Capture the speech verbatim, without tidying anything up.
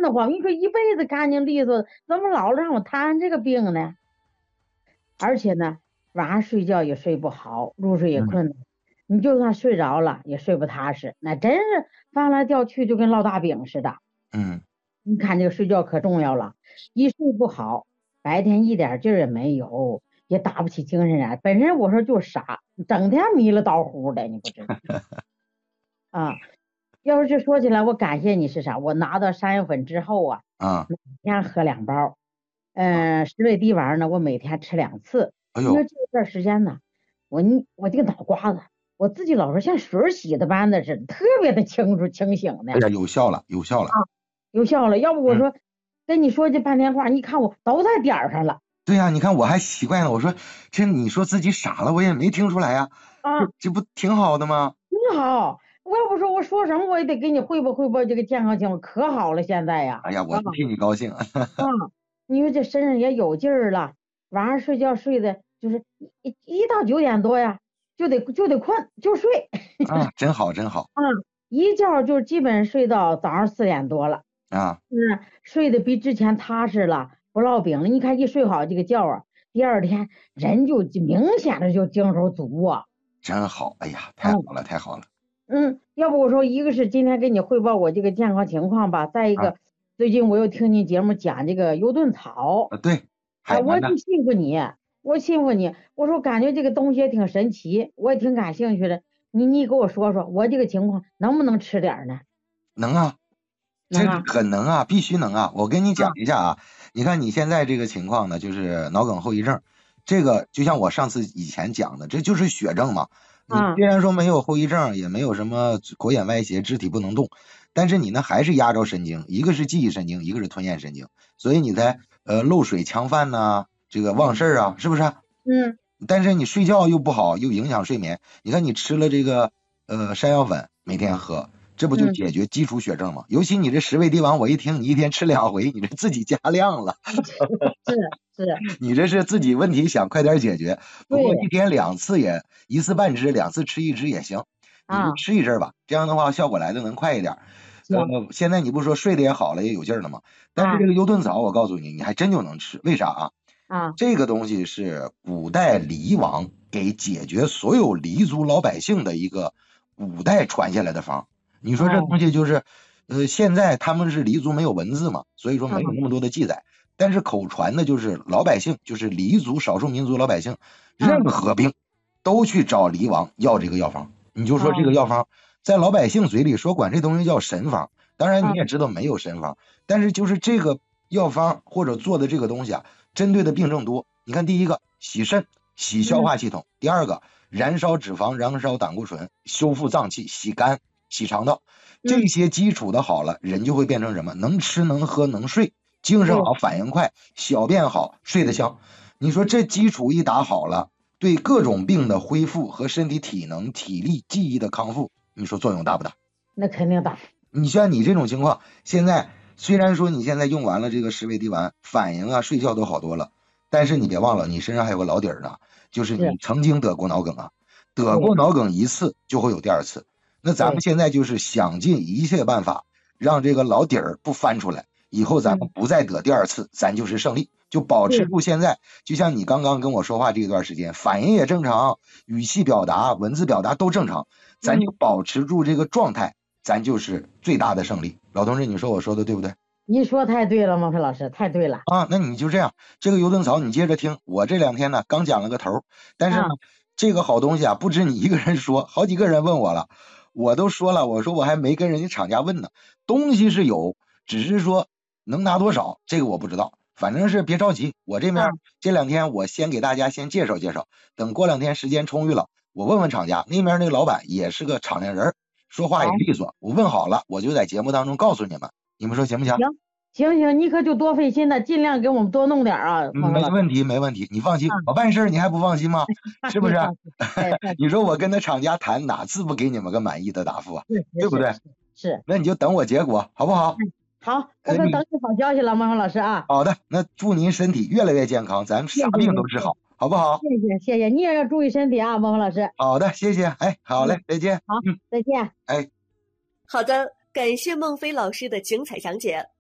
得慌。你说一辈子干净利索，怎么老让我摊这个病呢？而且呢，晚上睡觉也睡不好，入睡也困难。你就算睡着了，也睡不踏实，那真是翻来掉去就跟烙大饼似的。 嗯， 你看这个睡觉可重要了，一睡不好，白天一点劲儿也没有，也打不起精神来。本身我说就傻，整天迷了叨呼的，你不知道啊。要是这说起来，我感谢你是啥？我拿到山药粉之后啊， 啊， 每天喝两包，嗯、十味地丸呢，我每天吃两次。 哎呦， 因为这段时间呢，我你我这个脑瓜子，我自己老说像水洗的般的似的，特别的清楚清醒的。 哎呀，有效了，有效了， 啊，有效了。要不我嗯， 说、跟你说这半天话，你看我都在点儿上了对呀、你看我还奇怪呢，我说这你说自己傻了，我也没听出来呀、这啊， 这不挺好的吗？ 你好。我要不说我说什么，我也得给你汇报汇报这个健康情况，可好了，现在呀。 哎呀，我啊是替你高兴。 啊，你说这身上也有劲儿了，晚上睡觉睡的就是一一到九点多呀，就得就得困就睡。 啊，真好，真好啊，一觉就基本睡到早上四点多了。 啊， 嗯，睡得比之前踏实了，不落饼了。你看一睡好这个觉啊，第二天人就明显的就精神足啊。 真好，哎呀，太嗯好了，太好了嗯，要不我说一个是今天给你汇报我这个健康情况吧，再一啊！ 个最近我又听你节目讲这个油炖草。 啊，对， 啊， 海南的， 我挺信服你，我信服你。我说感觉这个东西也挺神奇，我也挺感兴趣的。你你给我说说，我这个情况能不能吃点儿呢？ 能啊，这个能啊。 很能啊，必须能啊！我跟你讲啊一下啊，你看你现在这个情况呢，就是脑梗后遗症，这个就像我上次以前讲的，这就是血症嘛。你啊虽然说没有后遗症，也没有什么口眼歪斜、肢体不能动，但是你呢还是压着神经，一个是记忆神经，一个是吞咽神经，所以你才呃漏水、呛饭呐、这个忘事儿啊，是不是？ 嗯但是你睡觉又不好，又影响睡眠。你看你吃了这个呃山药粉，每天喝，这不就嗯， 解决基础血症吗？尤其你这十味地丸，我一听你一天吃两回，你这自己加量了， 是是， 你这是自己问题想快点解决。不过一对天两次也一次半支，两次吃一支也行，你就啊， 吃一阵吧，这样的话效果来的能快一点。呃， 行现在你不是说睡得也好了，也有劲儿了吗？但是啊这个油炖草，我告诉你，你还真就能吃，为啥啊？ 啊这个东西是古代黎王给解决所有黎族老百姓的一个古代传下来的方。你说这哦东西就是，呃，现在他们是黎族没有文字嘛，所以说没有啊那么多的记载。但是口传的就是老百姓，就是黎族少数民族老百姓，任啊何病都去找黎王要这个药方。你就说这哦个药方在老百姓嘴里说管这东西叫神方，当然你啊也知道没有神方，但是就是这个药方或者做的这个东西啊。针对的病症多，你看第一个洗肾、洗消嗯化系统；第二个燃烧脂肪、燃烧胆固醇、修复脏器、洗肝、洗肠道，这嗯， 些基础的好了，人就会变成什么？能吃、能喝、能睡，精神对好、反应快、小便好、睡得香。你说这基础一打好了，对各种病的恢复和身体体能、体力、记忆的康复，你说作用大不大？ 那肯定大。 你像你这种情况，现在虽然说你现在用完了这个十味地丸，反应啊、睡觉都好多了，但是你别忘了，你身上还有个老底儿呢，就是是， 你曾经得过脑梗啊，得对过脑梗一次就会有第二次。那咱们对， 现在就是想尽一切办法，让这个老底儿不翻出来，以后咱们嗯不再得第二次，咱就是胜利，就保持对住现在。就像你刚刚跟我说话这一段时间，反应也正常，语气表达、文字表达都正常，咱就嗯， 保持住这个状态。咱就是最大的胜利。老同志，你说我说的对不对？ 你说太对了，孟非老师，太对了啊，那你就这样，这个油炖草你接着听。我这两天呢刚讲了个头，但是呢， 啊。 这个好东西啊，不止你一个人说，好几个人问我了，我都说了，我说我还没跟人家厂家问呢，东西是有，只是说能拿多少，这个我不知道。反正是别着急，我这边啊这两天我先给大家先介绍介绍，等过两天时间充裕了，我问问厂家，那边那个老板也是个敞亮人，说话也好， 利索，我问好了，我就在节目当中告诉你们，你们说行不行？ 行行行，你可就多费心了，尽量给我们多弄点儿啊，孟非老师。 没问题，没问题，你放心， 啊， 我办事儿你还不放心吗？ 放是不是？ 心放心，哎，放你心， 说我跟他厂家谈，哪次不给你们个满意的答复啊？ 是对不对？ 是是是， 那你就等我结果，好不好？ 嗯，好，我呃， 可等你你好消息了，孟非老师啊。 好的，那祝您身体越来越健康，咱啥谢谢您， 病都治好，好不好？ 谢谢谢谢，你也要注意身体啊，孟非老师。 好的，谢谢，哎，好嘞， 嗯， 再见， 好， 嗯， 再见。 哎。 好的，感谢孟非老师的精彩讲解。